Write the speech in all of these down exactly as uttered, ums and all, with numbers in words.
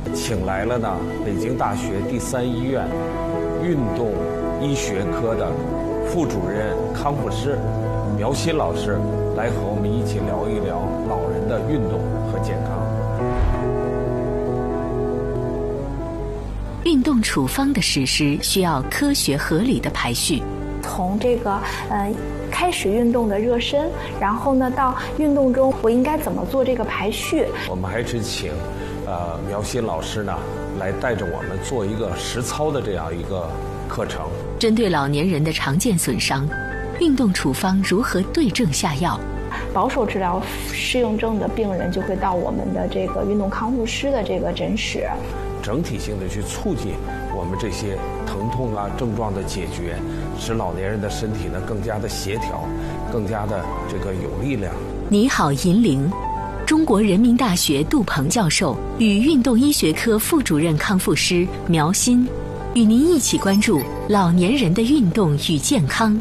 请来了呢北京大学第三医院运动医学科的副主任康复师苗鑫老师，来和我们一起聊一聊老人的运动和健康。 运动处方的实施需要科学合理的排序， 从这个呃开始运动的热身，然后呢到运动中我应该怎么做这个排序。 我们还是请呃苗鑫老师呢来带着我们做一个实操的这样一个课程。 针对老年人的常见损伤，运动处方如何对症下药？ 保守治疗适应症的病人就会到我们的这个运动康复师的这个诊室， 整体性的去促进我们这些疼痛啊症状的解决，使老年人的身体呢更加的协调，更加的这个有力量。 你好，银铃，中国人民大学杜鹏教授与运动医学科副主任康复师苗鑫，与您一起关注老年人的运动与健康。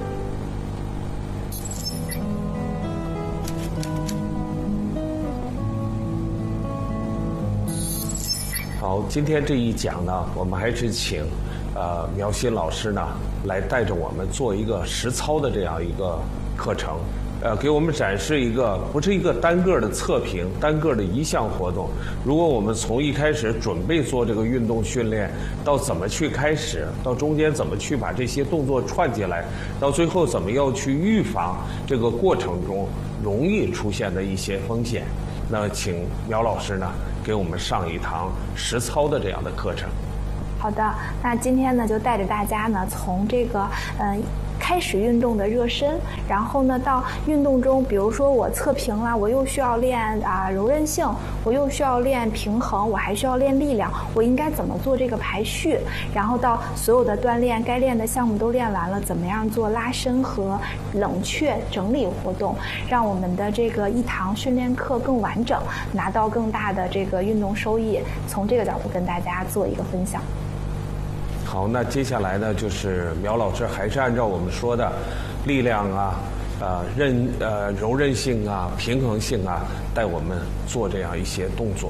好，今天这一讲呢，我们还是请呃苗鑫老师呢来带着我们做一个实操的这样一个课程，呃，给我们展示一个不是一个单个的测评、单个的一项活动。如果我们从一开始准备做这个运动训练，到怎么去开始，到中间怎么去把这些动作串起来，到最后怎么样去预防这个过程中容易出现的一些风险，那请苗老师呢给我们上一堂实操的这样的课程。 好的，那今天呢就带着大家呢从这个嗯。呃开始运动的热身，然后呢到运动中，比如说我测评了，我又需要练啊柔韧性，我又需要练平衡，我还需要练力量，我应该怎么做这个排序？然后到所有的锻炼该练的项目都练完了，怎么样做拉伸和冷却整理活动，让我们的这个一堂训练课更完整，拿到更大的这个运动收益。从这个角度跟大家做一个分享。 好，那接下来呢，就是苗老师还是按照我们说的力量啊、呃韧呃柔韧性啊、平衡性啊，带我们做这样一些动作。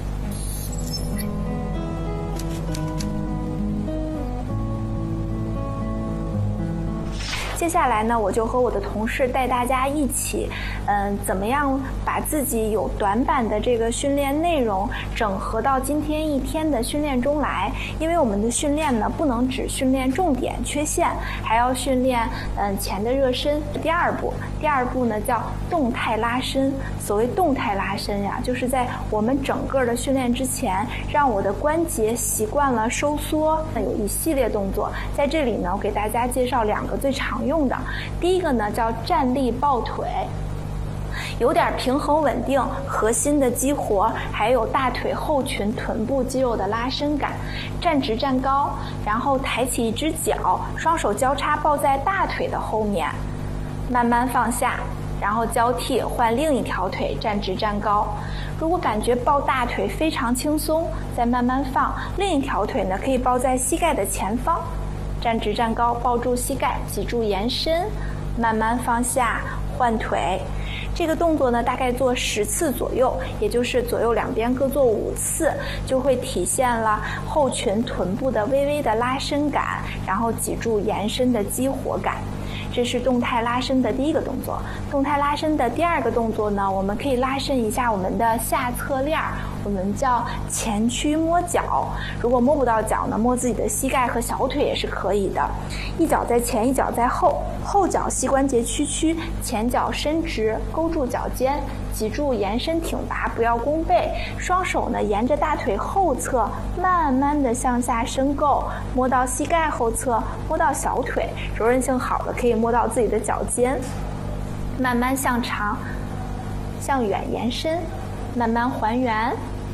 接下来呢，我就和我的同事带大家一起，嗯，怎么样把自己有短板的这个训练内容整合到今天一天的训练中来。因为我们的训练呢，不能只训练重点缺陷，还要训练嗯前的热身。第二步，第二步呢叫动态拉伸。所谓动态拉伸呀，就是在我们整个的训练之前，让我的关节习惯了收缩，有一系列动作。在这里呢，我给大家介绍两个最常用的。第一个呢叫站立抱腿，有点平衡稳定，核心的激活，还有大腿后群臀部肌肉的拉伸感。站直站高，然后抬起一只脚，双手交叉抱在大腿的后面，慢慢放下，然后交替换另一条腿，站直站高。如果感觉抱大腿非常轻松，再慢慢放，另一条腿呢可以抱在膝盖的前方，站直站高，抱住膝盖，脊柱延伸，慢慢放下，换腿。这个动作呢大概做十次左右，也就是左右两边各做五次，就会体现了后群臀部的微微的拉伸感，然后脊柱延伸的激活感。这是动态拉伸的第一个动作。动态拉伸的第二个动作呢，我们可以拉伸一下我们的下侧链，我们叫前屈摸脚。如果摸不到脚呢，摸自己的膝盖和小腿也是可以的。一脚在前，一脚在后，后脚膝关节屈曲，前脚伸直，勾住脚尖，脊柱延伸挺拔，不要弓背。双手呢沿着大腿后侧慢慢的向下伸够，摸到膝盖后侧，摸到小腿。柔韧性好的可以摸到自己的脚尖，慢慢向长向远延伸，慢慢还原。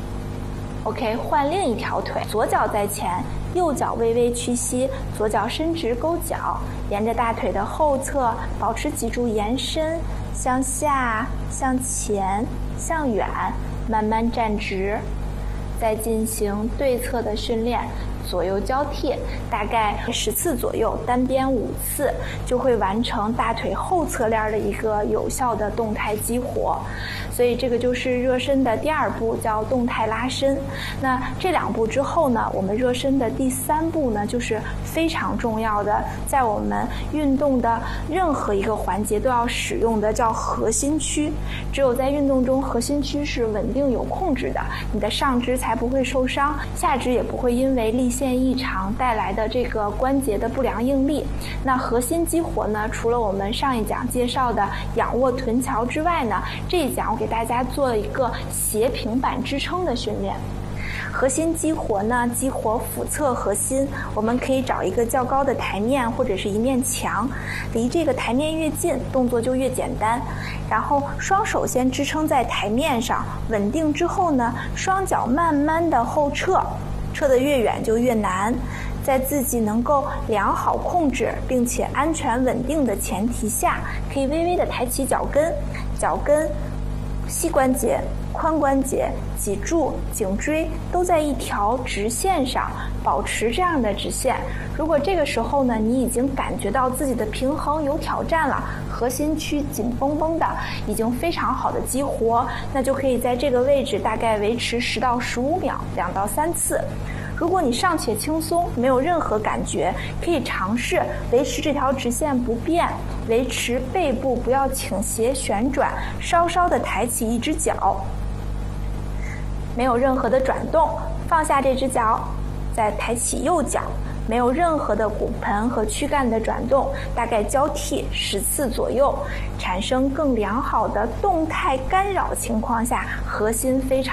OK， 换另一条腿，左脚在前，右脚微微屈膝，左脚伸直勾脚，沿着大腿的后侧保持脊柱延伸，向下向前向远，慢慢站直。再进行对侧的训练， 左右交替，大概十次左右，单边五次，就会完成大腿后侧链的一个有效的动态激活。所以这个就是热身的第二步，叫动态拉伸。那这两步之后呢，我们热身的第三步呢，就是非常重要的，在我们运动的任何一个环节都要使用的，叫核心区。只有在运动中，核心区是稳定有控制的，你的上肢才不会受伤，下肢也不会因为力线异常带来的这个关节的不良应力。那核心激活呢，除了我们上一讲介绍的仰卧臀桥之外呢，这一讲我给大家做一个斜平板支撑的训练。核心激活呢，激活腹侧核心，我们可以找一个较高的台面或者是一面墙，离这个台面越近，动作就越简单。然后双手先支撑在台面上，稳定之后呢，双脚慢慢的后撤，撤得越远就越难。在自己能够良好控制并且安全稳定的前提下，可以微微的抬起脚跟，脚跟、膝关节、髋关节、脊柱、颈椎都在一条直线上，保持这样的直线。如果这个时候呢，你已经感觉到自己的平衡有挑战了，核心区紧绷绷的，已经非常好的激活，那就可以在这个位置大概维持十到十五秒，两到三次。如果你尚且轻松，没有任何感觉，可以尝试维持这条直线不变，维持背部不要倾斜旋转，稍稍的抬起一只脚，没有任何的转动，放下这只脚，再抬起右脚，没有任何的骨盆和躯干的转动，大概交替十次左右，产生更良好的动态干扰情况下，核心非常